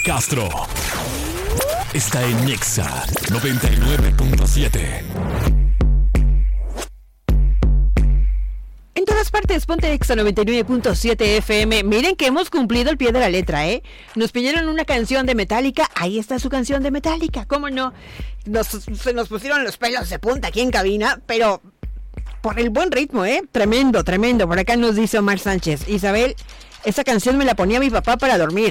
Castro está en Nexa 99.7. En todas partes, ponte Exa 99.7 FM. Miren que hemos cumplido el pie de la letra, ¿eh? Nos pidieron una canción de Metallica. Ahí está su canción de Metallica. ¿Cómo no? Se nos pusieron los pelos de punta aquí en cabina, pero por el buen ritmo, ¿eh? Tremendo, tremendo. Por acá nos dice Omar Sánchez. Isabel, esa canción me la ponía mi papá para dormir.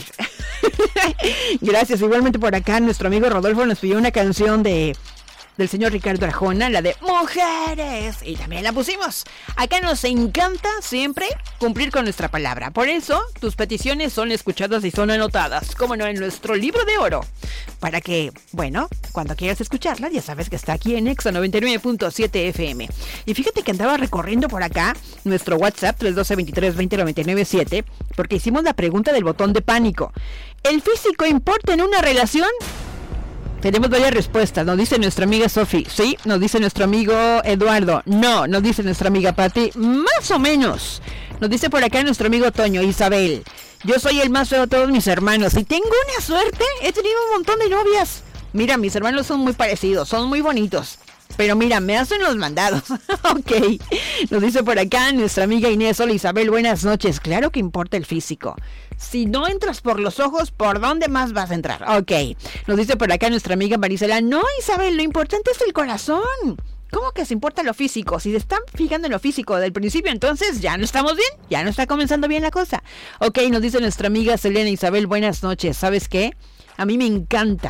Gracias. Igualmente por acá nuestro amigo Rodolfo nos pidió una canción del señor Ricardo Arjona, la de Mujeres, y también la pusimos. Acá nos encanta siempre cumplir con nuestra palabra. Por eso, tus peticiones son escuchadas y son anotadas, como no, en nuestro libro de oro. Para que, bueno, cuando quieras escucharla, ya sabes que está aquí en Exa 99.7 FM. Y fíjate que andaba recorriendo por acá nuestro WhatsApp 312-23-20-99-7, porque hicimos la pregunta del botón de pánico. ¿El físico importa en una relación? Tenemos varias respuestas. Nos dice nuestra amiga Sofi, sí. Nos dice nuestro amigo Eduardo, no. Nos dice nuestra amiga Pati, más o menos. Nos dice por acá nuestro amigo Toño. Isabel, yo soy el más feo de todos mis hermanos y tengo una suerte, he tenido un montón de novias. Mira, mis hermanos son muy parecidos, son muy bonitos, pero mira, me hacen los mandados. Ok. Nos dice por acá nuestra amiga Inés. Hola Isabel, buenas noches. Claro que importa el físico. Si no entras por los ojos, ¿por dónde más vas a entrar? Ok. Nos dice por acá nuestra amiga Marisela. No, Isabel, lo importante es el corazón. ¿Cómo que se importa lo físico? Si se están fijando en lo físico del principio, entonces ya no estamos bien, ya no está comenzando bien la cosa. Ok, nos dice nuestra amiga Selena. Isabel, buenas noches. ¿Sabes qué? A mí me encanta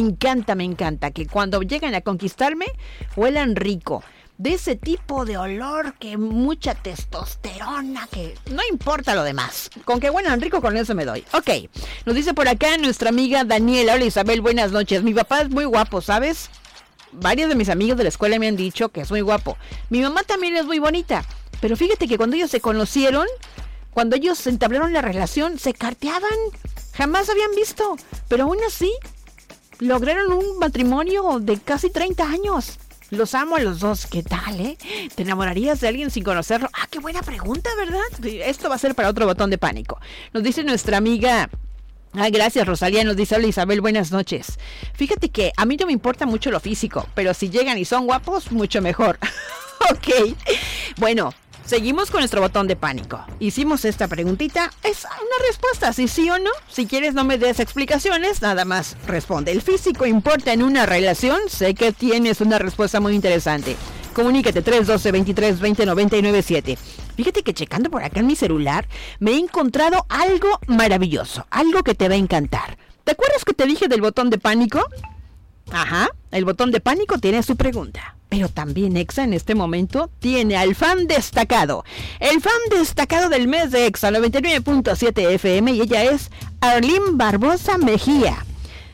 que cuando llegan a conquistarme huelan rico. De ese tipo de olor, que mucha testosterona, que no importa lo demás. Con que huelan rico, con eso me doy. Ok, nos dice por acá nuestra amiga Daniela. Hola Isabel, buenas noches. Mi papá es muy guapo, ¿sabes? Varios de mis amigos de la escuela me han dicho que es muy guapo. Mi mamá también es muy bonita. Pero fíjate que cuando ellos se conocieron, cuando ellos entablaron la relación, se carteaban. Jamás habían visto. Pero aún así, lograron un matrimonio de casi 30 años. Los amo a los dos. ¿Qué tal, eh? ¿Te enamorarías de alguien sin conocerlo? Ah, qué buena pregunta, ¿verdad? Esto va a ser para otro botón de pánico. Nos dice nuestra amiga... gracias, Rosalía. Nos dice, hola Isabel, buenas noches. Fíjate que a mí no me importa mucho lo físico, pero si llegan y son guapos, mucho mejor. Ok. Bueno, seguimos con nuestro botón de pánico. Hicimos esta preguntita. Es una respuesta, si sí o no. Si quieres no me des explicaciones, nada más responde. ¿El físico importa en una relación? Sé que tienes una respuesta muy interesante. Comunícate 312-23-20-99-7. Fíjate que checando por acá en mi celular me he encontrado algo maravilloso, algo que te va a encantar. ¿Te acuerdas que te dije del botón de pánico? Ajá, el botón de pánico tiene su pregunta. Pero también Exa en este momento tiene al fan destacado. El fan destacado del mes de Exa 99.7 FM, y ella es Arlene Barbosa Mejía.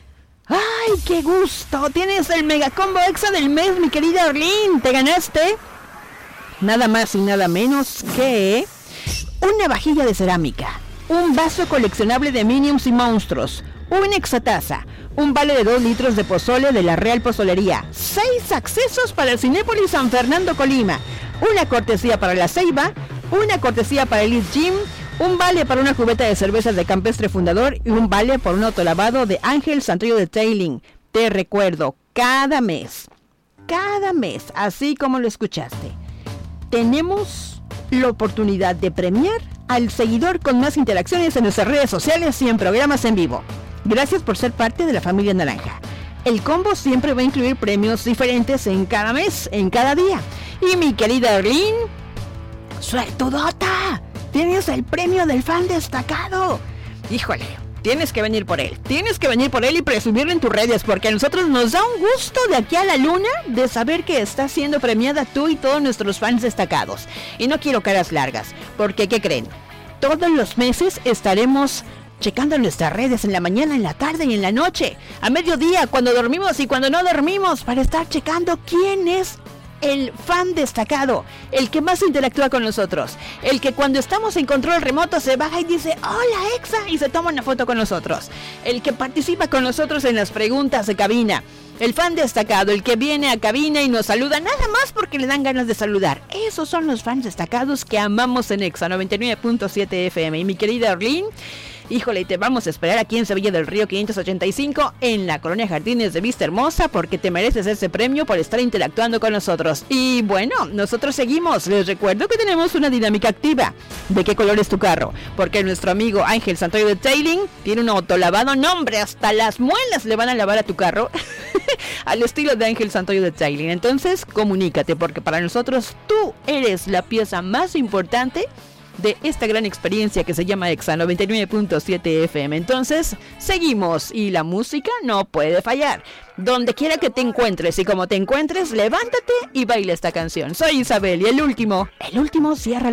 ¡Ay, qué gusto! Tienes el megacombo Exa del mes, mi querida Arlene. Te ganaste nada más y nada menos que una vajilla de cerámica, un vaso coleccionable de Minions y Monstruos, una exataza, un vale de 2 litros de pozole de la Real Pozolería, 6 accesos para el Cinépolis San Fernando Colima, una cortesía para la Ceiba, una cortesía para el Elite Gym, un vale para una cubeta de cervezas de Campestre Fundador y un vale por un autolavado de Ángel Santoyo Detailing. Te recuerdo, cada mes, así como lo escuchaste, tenemos la oportunidad de premiar al seguidor con más interacciones en nuestras redes sociales y en programas en vivo. Gracias por ser parte de la familia Naranja. El combo siempre va a incluir premios diferentes en cada mes, en cada día. Y mi querida Arlene, ¡suertudota! Tienes el premio del fan destacado. Híjole, tienes que venir por él. Tienes que venir por él y presumirlo en tus redes, porque a nosotros nos da un gusto de aquí a la luna de saber que estás siendo premiada tú y todos nuestros fans destacados. Y no quiero caras largas, porque ¿qué creen? Todos los meses estaremos checando nuestras redes en la mañana, en la tarde y en la noche, a mediodía, cuando dormimos y cuando no dormimos, para estar checando quién es el fan destacado, el que más interactúa con nosotros, el que cuando estamos en control remoto se baja y dice hola Exa y se toma una foto con nosotros, el que participa con nosotros en las preguntas de cabina, el fan destacado, el que viene a cabina y nos saluda nada más porque le dan ganas de saludar. Esos son los fans destacados que amamos en Exa 99.7 FM. Y mi querida Arlene, Híjole, te vamos a esperar aquí en Sevilla del Río 585 en la Colonia Jardines de Vista Hermosa porque te mereces ese premio por estar interactuando con nosotros. Y bueno, nosotros seguimos. Les recuerdo que tenemos una dinámica activa. ¿De qué color es tu carro? Porque nuestro amigo Ángel Santoyo Detailing tiene un autolavado. No, hombre, hasta las muelas le van a lavar a tu carro al estilo de Ángel Santoyo Detailing. Entonces, comunícate porque para nosotros tú eres la pieza más importante de esta gran experiencia que se llama Exa 99.7 FM. Entonces, seguimos y la música no puede fallar. Donde quiera que te encuentres y como te encuentres, levántate y baila esta canción. Soy Isabel y el último cierra